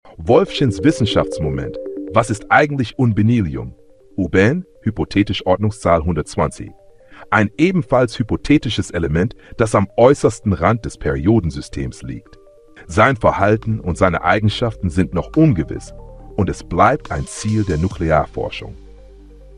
Wolfschins Wissenschaftsmoment. Was ist eigentlich Unbenilium? Uben, hypothetisch Ordnungszahl 120. Ein ebenfalls hypothetisches Element, das am äußersten Rand des Periodensystems liegt. Sein Verhalten und seine Eigenschaften sind noch ungewiss und es bleibt ein Ziel der Nuklearforschung.